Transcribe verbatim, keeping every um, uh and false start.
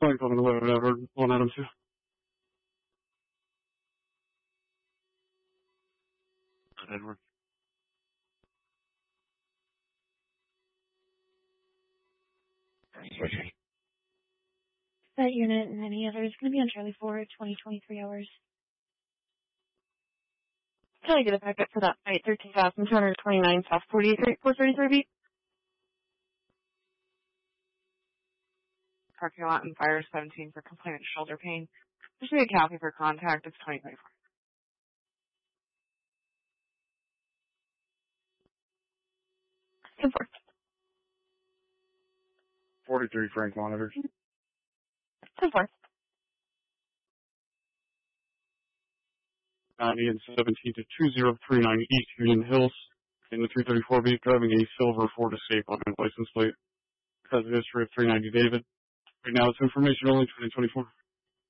fine, coming to eleven Edward, one Adam two. Edward. That unit and any others going to be on Charlie four, twenty, twenty-three hours. Can I get a packet for that flight thirteen thousand two hundred twenty-nine South forty-three, four thirty-three B? Parking lot and fire seventeen for complainant shoulder pain. Just need a copy for contact. It's twenty twenty-four. Confirmed. forty-three Frank monitors. Confirmed. ninety and seventeen to two zero three nine East Union Hills in the three thirty-four B, driving a silver Ford Escape on his license plate. Has a history of three ninety David. Right now it's information only, twenty twenty-four.